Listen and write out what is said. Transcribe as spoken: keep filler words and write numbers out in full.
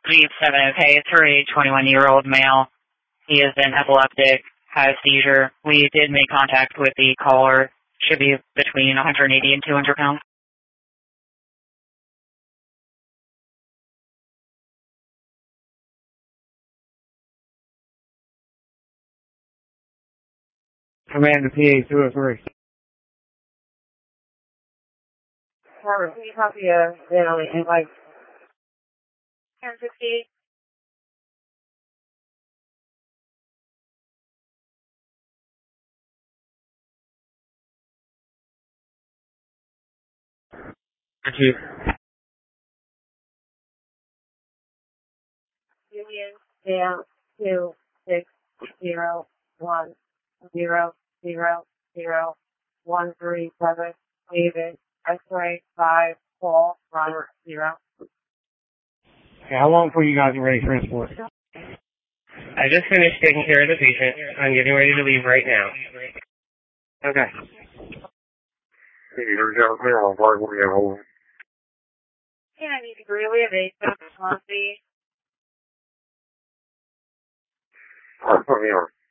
Lead seven, okay, it's for a twenty-one-year-old male. He is an epileptic, has a seizure. We did make contact with the caller. Should be between one hundred eighty and two hundred pounds. Command to P A two oh three. Robert, can you copy a daily invite? ten sixty. Thank you. Union, down, two, six, zero, one, zero, zero, zero, one, three, seven, David, X-ray, five, Paul, Robert, zero. Okay, how long before you guys are ready to transport? I just finished taking care of the patient. I'm getting ready to leave right now. Okay. Yeah, I need to agree with it. It's Swansea. From here.